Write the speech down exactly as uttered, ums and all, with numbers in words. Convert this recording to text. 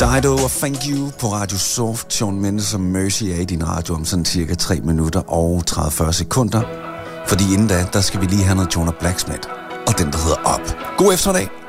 Dido og Thank You på Radio Soft. Shawn Mendes og Mercy er i din radio om sådan cirka tre minutter og tredive til fyrre sekunder. Fordi inden da, der skal vi lige have noget Jonah Blacksmith. Og den, der hedder Up. God eftermiddag.